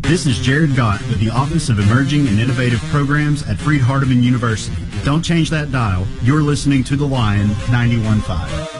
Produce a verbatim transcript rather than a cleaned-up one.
This is Jared Gott with the Office of Emerging and Innovative Programs at Freed-Hardeman University. Don't change that dial. You're listening to The Lion ninety-one point five.